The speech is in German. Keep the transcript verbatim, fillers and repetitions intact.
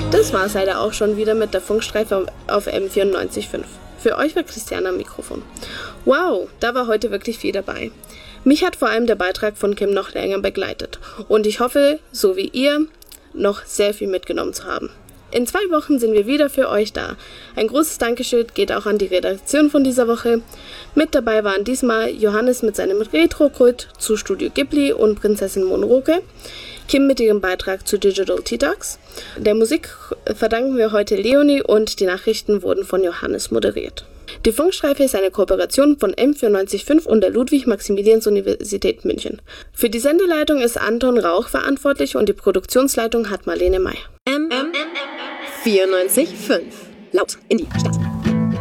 Das war's leider auch schon wieder mit der Funkstreife auf M vierundneunzig Komma fünf. Für euch war Christiane am Mikrofon. Wow, da war heute wirklich viel dabei. Mich hat vor allem der Beitrag von Kim noch länger begleitet und ich hoffe, so wie ihr, noch sehr viel mitgenommen zu haben. In zwei Wochen sind wir wieder für euch da. Ein großes Dankeschön geht auch an die Redaktion von dieser Woche. Mit dabei waren diesmal Johannes mit seinem Retro-Kult zu Studio Ghibli und Prinzessin Mononoke, Kim mit ihrem Beitrag zu Digital Tea Talks. Der Musik verdanken wir heute Leonie und die Nachrichten wurden von Johannes moderiert. Die Funkstreife ist eine Kooperation von M vierundneunzig Komma fünf und der Ludwig-Maximilians-Universität München. Für die Sendeleitung ist Anton Rauch verantwortlich und die Produktionsleitung hat Marlene May. M vierundneunzig Komma fünf. Laut in die Stadt.